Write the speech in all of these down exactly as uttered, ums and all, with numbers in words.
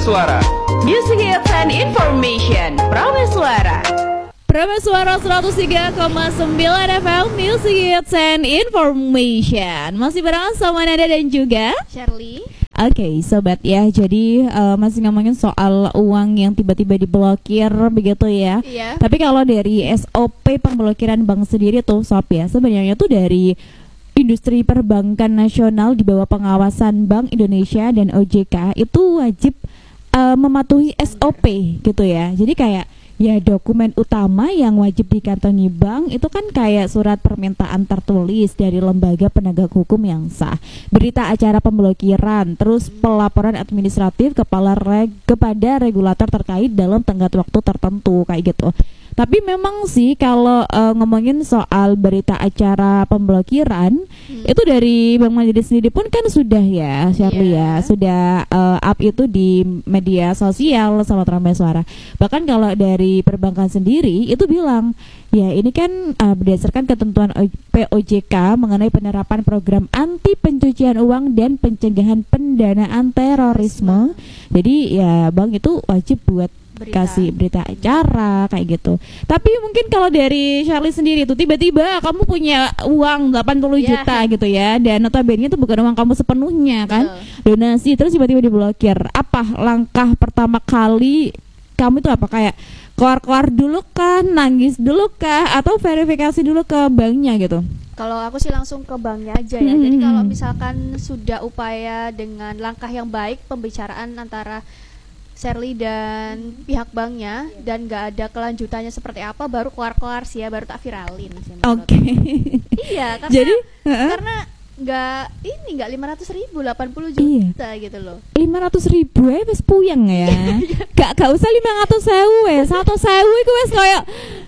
Prameswara. Music Hits and Information. Prameswara. Prameswara seratus tiga koma sembilan F M, Music Hits and Information. Masih bareng sama Nada dan juga Shirley. Oke, okay, sobat ya. Jadi uh, masih ngomongin soal uang yang tiba-tiba diblokir begitu ya. Iya. Tapi kalau dari S O P pemblokiran bank sendiri tuh sob ya, sebenarnya tuh dari industri perbankan nasional di bawah pengawasan Bank Indonesia dan O J K itu wajib uh, mematuhi S O P gitu ya. Jadi kayak ya dokumen utama yang wajib dikantongi bank itu kan kayak surat permintaan tertulis dari lembaga penegak hukum yang sah, berita acara pemblokiran, terus pelaporan administratif kepala reg kepada regulator terkait dalam tenggat waktu tertentu kayak gitu. Tapi memang sih kalau uh, ngomongin soal berita acara pemblokiran hmm. itu dari Bank Mandiri sendiri pun kan sudah ya, Shirley yeah. ya, sudah uh, up itu di media sosial sama Prameswara. Bahkan kalau dari perbankan sendiri itu bilang ya ini kan uh, berdasarkan ketentuan P O J K mengenai penerapan program anti pencucian uang dan pencegahan pendanaan terorisme. Jadi ya bank itu wajib buat berita. Kasih berita acara kayak gitu. Tapi mungkin kalau dari Shirley sendiri tuh tiba-tiba kamu punya uang delapan puluh yeah. juta gitu ya, dan notabene itu bukan uang kamu sepenuhnya kan, Betul. donasi, terus tiba-tiba diblokir. Apa langkah pertama kali kamu itu apa? Kayak keluar-keluar dulu kah, nangis dulu kah, atau verifikasi dulu ke banknya gitu? Kalau aku sih langsung ke banknya aja ya. Hmm. Jadi kalau misalkan sudah upaya dengan langkah yang baik, pembicaraan antara Shirley dan pihak banknya dan gak ada kelanjutannya seperti apa, baru keluar-keluar sih ya, baru tak viralin sih. Oke. Okay. Iya, karena Jadi, karena nggak ini nggak lima ratus ribu, delapan puluh juta iya. gitu loh. Lima ratus ribu ya wes puyeng ya. gak gak usah lima ratus sewu wes, satu sewu itu wes kayak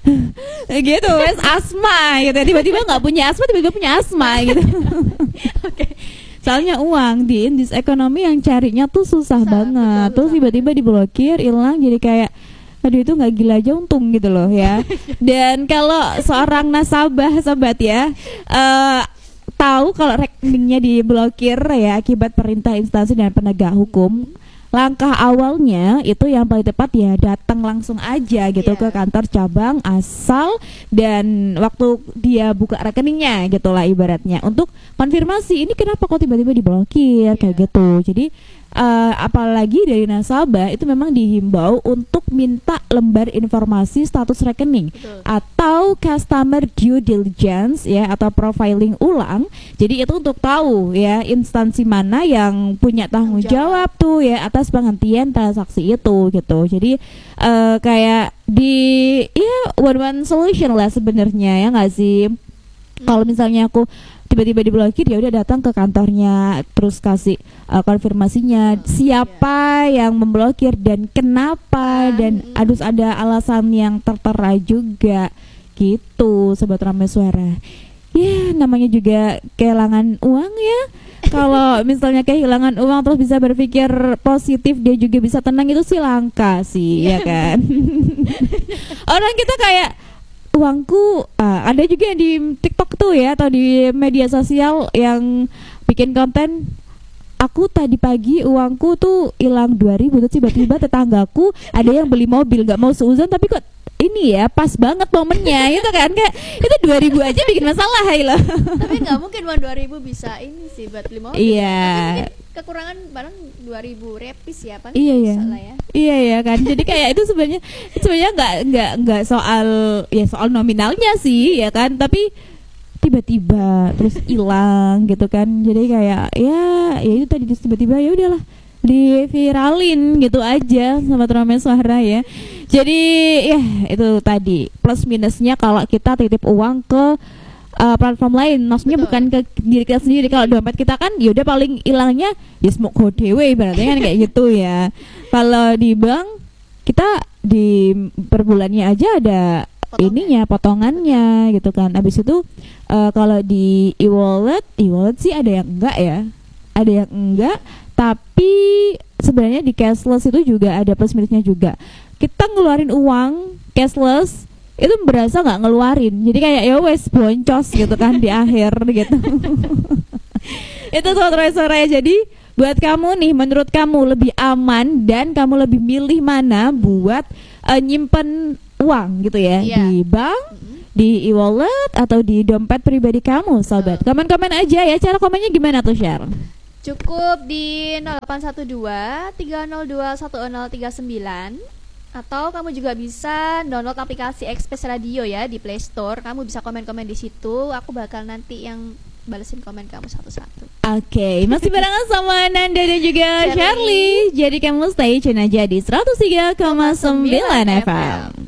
gitu wes asma gitu. Tiba-tiba nggak punya asma, tiba-tiba punya asma gitu. Oke. Okay. Soalnya uang di industri ekonomi yang carinya tuh susah Sa- banget. Betul, Terus tiba-tiba diblokir, hilang, jadi kayak aduh itu nggak gila aja untung gitu loh ya. Dan kalau seorang nasabah sobat ya uh, tahu kalau rekeningnya diblokir ya akibat perintah instansi dan penegak hukum, langkah awalnya itu yang paling tepat ya datang langsung aja gitu yeah. ke kantor cabang asal, dan waktu dia buka rekeningnya gitulah ibaratnya untuk konfirmasi ini kenapa kok tiba-tiba diblokir yeah. kayak gitu. Jadi uh, apalagi dari nasabah itu memang dihimbau untuk minta lembar informasi status rekening Betul. atau customer due diligence ya, atau profiling ulang. Jadi itu untuk tahu ya instansi mana yang punya tanggung jawab tuh ya atas penghentian transaksi itu gitu. Jadi uh, kayak di ya one one solution lah sebenarnya ya nggak sih. Hmm. Kalau misalnya aku tiba-tiba diblokir ya udah datang ke kantornya terus kasih uh, konfirmasinya oh, siapa iya. yang memblokir dan kenapa, hmm. dan harus ada alasan yang tertera juga gitu sobat Prameswara. Ya namanya juga kehilangan uang ya. Kalau misalnya kehilangan uang terus bisa berpikir positif, dia juga bisa tenang, itu sih langka sih ya kan. Orang kita kayak uangku uh, ada juga yang di TikTok tuh ya atau di media sosial yang bikin konten, aku tadi pagi uangku tuh hilang dua ribu, terus tiba-tiba tetanggaku ada yang beli mobil nggak mau seuzon tapi kok ini ya pas banget momennya itu kan, kayak itu dua ribu aja bikin masalah ya loh. Tapi nggak mungkin uang dua ribu bisa ini sih buat beli mobil. Iya. Tapi kekurangan barang dua ribu repis ya paling iya, iya. ya. Iya ya kan. Jadi kayak itu sebenarnya sebenarnya nggak nggak nggak soal ya soal nominalnya sih ya kan, tapi tiba-tiba terus hilang gitu kan. Jadi kayak ya ya itu tadi tiba-tiba ya udahlah diviralin gitu aja sama Prameswara ya. Jadi ya itu tadi plus minusnya kalau kita titip uang ke uh, platform lain, maksudnya Betul. bukan ke diri kita sendiri. Kalau dompet kita kan ya udah paling hilangnya ya smoke dewe berarti kan kayak gitu ya. Kalau di bank kita di per bulannya aja ada Potongnya. ininya potongannya gitu kan. Habis itu uh, kalau di e-wallet, e-wallet sih ada yang enggak ya, ada yang enggak. Tapi sebenarnya di cashless itu juga ada plus minusnya juga. Kita ngeluarin uang cashless itu berasa nggak ngeluarin, jadi kayak ya wes boncos gitu kan di akhir gitu. Itu suara-suara ya. Jadi buat kamu nih, menurut kamu lebih aman dan kamu lebih milih mana buat uh, nyimpen uang gitu ya, Iya. di bank, Mm-mm. di e-wallet atau di dompet pribadi kamu, sobat? Komen-komen aja ya. Cara komennya gimana tuh, Share? Cukup di nol delapan satu dua tiga nol dua satu nol tiga sembilan, atau kamu juga bisa download aplikasi Express Radio ya di Play Store. Kamu bisa komen-komen di situ. Aku bakal nanti yang balesin komen kamu satu-satu. Oke, masih barengan sama Nanda dan juga Shirley. Shirley. Jadi kamu stay tune aja di seratus tiga koma sembilan F M.